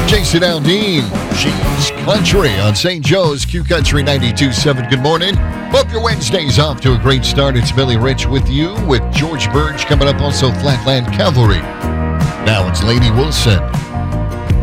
Jason Aldean, she's country on St. Joe's Q Country 92.7. Good morning. Hope your Wednesday's off to a great start. It's Billy Rich with you with George Burge coming up, also Flatland Cavalry. Now it's Lady Wilson.